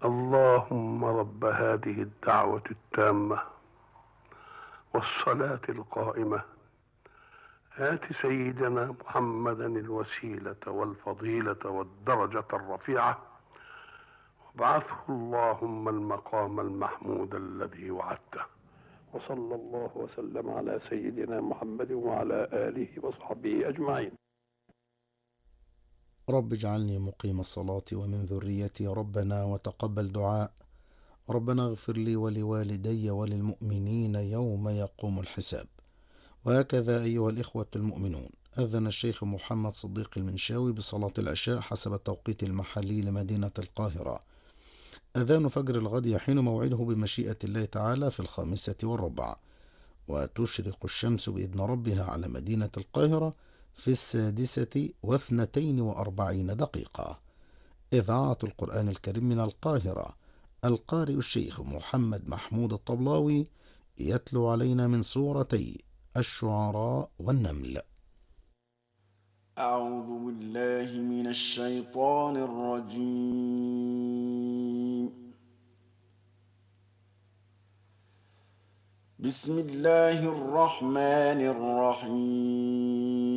اللهم رب هذه الدعوة التامة والصلاة القائمة، آت سيدنا محمدا الوسيلة والفضيلة والدرجة الرفيعة، وابعثه اللهم المقام المحمود الذي وعدته. وصلى الله وسلم على سيدنا محمد وعلى آله وصحبه أجمعين. رب اجعلني مقيم الصلاة ومن ذريتي ربنا وتقبل دعاء. ربنا اغفر لي ولوالدي وللمؤمنين يوم يقوم الحساب. وهكذا أيها الإخوة المؤمنون، أذن الشيخ محمد صديق المنشاوي بصلاة العشاء حسب التوقيت المحلي لمدينة القاهرة. أذان فجر الغد يحين موعده بمشيئة الله تعالى في 5:15، وتشرق الشمس بإذن ربها على مدينة القاهرة في 6:42. إذاعة القرآن الكريم من القاهرة، القارئ الشيخ محمد محمود الطبلاوي يتلو علينا من سورتي الشعراء والنمل. أعوذ بالله من الشيطان الرجيم. بسم الله الرحمن الرحيم.